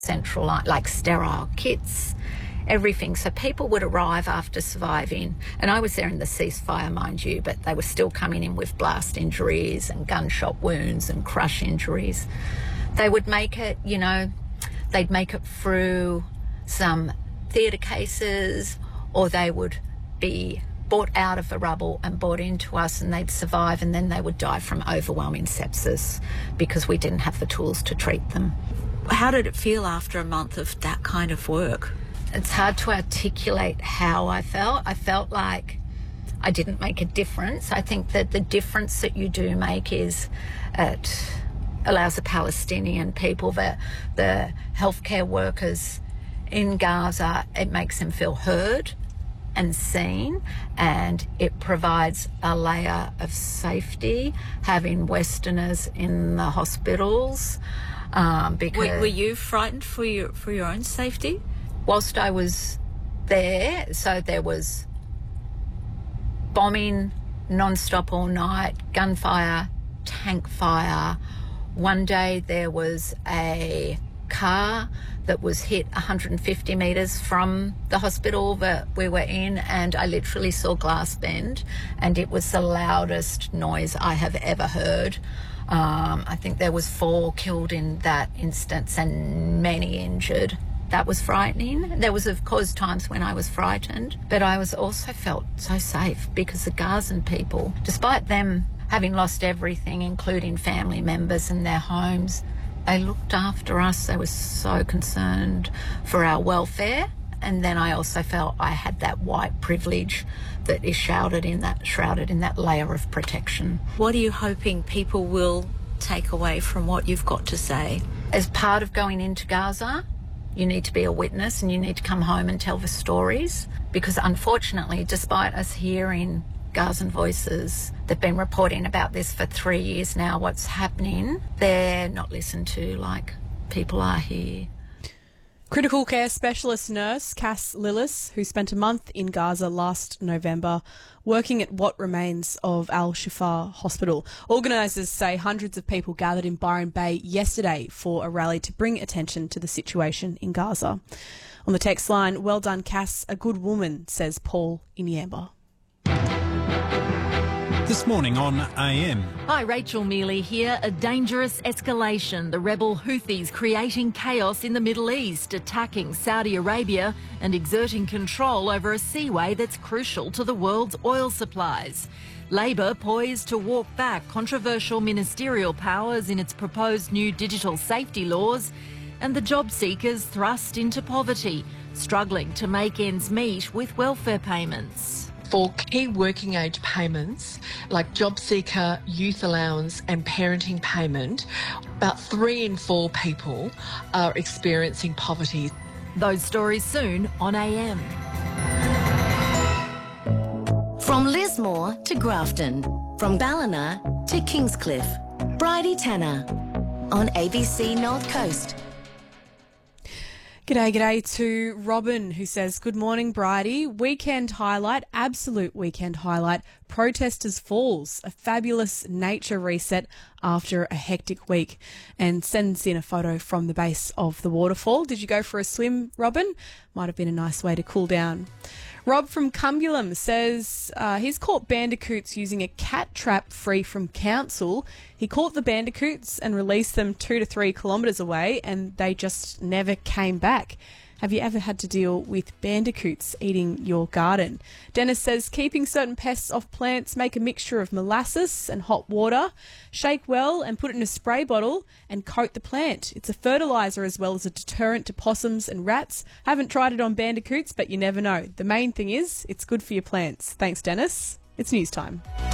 central line, like sterile kits, everything. So people would arrive after surviving, and I was there in the ceasefire, mind you, but they were still coming in with blast injuries and gunshot wounds and crush injuries. They would make it, they'd make it through some theatre cases, or they would be brought out of the rubble and brought into us, and they'd survive, and then they would die from overwhelming sepsis because we didn't have the tools to treat them. How did it feel after a month of that kind of work? It's hard to articulate how I felt. I felt like I didn't make a difference. I think that the difference that you do make is it allows the Palestinian people, the healthcare workers in Gaza, it makes them feel heard and seen, and it provides a layer of safety having Westerners in the hospitals. Because were you frightened for your own safety? Whilst I was there, so there was bombing non-stop all night, gunfire, tank fire. One day there was a car that was hit 150 metres from the hospital that we were in, and I literally saw glass bend, and it was the loudest noise I have ever heard. I think there was 4 killed in that instance and many injured. That was frightening. There was, of course, times when I was frightened, but I was also felt so safe because the Gazan people, despite them having lost everything, including family members and their homes, they looked after us. They were so concerned for our welfare. And then I also felt I had that white privilege that is shrouded in that layer of protection. What are you hoping people will take away from what you've got to say? As part of going into Gaza, you need to be a witness and you need to come home and tell the stories, because unfortunately, despite us hearing Gazan voices, they've been reporting about this for 3 years now, what's happening, they're not listened to like people are here. Critical care specialist nurse Cass Lillis, who spent a month in Gaza last November working at what remains of Al-Shifa Hospital. Organisers say hundreds of people gathered in Byron Bay yesterday for a rally to bring attention to the situation in Gaza. On the text line, well done Cass, a good woman, says Paul Inyamba. This morning on AM. Hi, Rachel Mealy here. A dangerous escalation. The rebel Houthis creating chaos in the Middle East, attacking Saudi Arabia and exerting control over a seaway that's crucial to the world's oil supplies. Labor poised to walk back controversial ministerial powers in its proposed new digital safety laws, and the job seekers thrust into poverty, struggling to make ends meet with welfare payments. For key working age payments like job seeker, youth allowance and parenting payment, about 3 in 4 people are experiencing poverty. Those stories soon on AM. From Lismore to Grafton, from Ballina to Kingscliff, Bridie Tanner on ABC North Coast. G'day to Robin, who says, good morning, Bridie. Weekend highlight, absolute weekend highlight, Protesters Falls, a fabulous nature reset after a hectic week, and sends in a photo from the base of the waterfall. Did you go for a swim, Robin? Might have been a nice way to cool down. Rob from Cumulum says he's caught bandicoots using a cat trap free from council. He caught the bandicoots and released them 2 to 3 kilometres away, and they just never came back. Have you ever had to deal with bandicoots eating your garden? Dennis says keeping certain pests off plants, make a mixture of molasses and hot water, shake well and put it in a spray bottle and coat the plant. It's a fertiliser as well as a deterrent to possums and rats. Haven't tried it on bandicoots, but you never know. The main thing is it's good for your plants. Thanks, Dennis. It's news time.